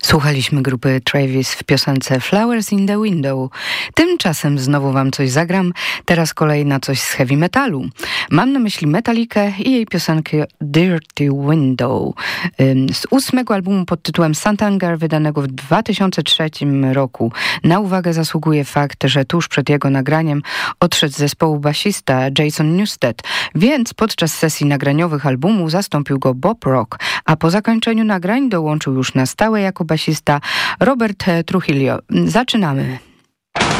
Słuchaliśmy grupy Travis w piosence Flowers in the Window. Tymczasem znowu wam coś zagram, teraz kolej na coś z heavy metalu. Mam na myśli Metallicę i jej piosenkę Dirty Window z 8. albumu pod tytułem Santander, wydanego w 2003 roku. Na uwagę zasługuje fakt, że tuż przed jego nagraniem odszedł z zespołu basista Jason Newsted, więc podczas sesji nagraniowych albumu zastąpił go Bob Rock, a po zakończeniu nagrań dołączył już na stałe jako basista Robert Trujillo. Zaczynamy.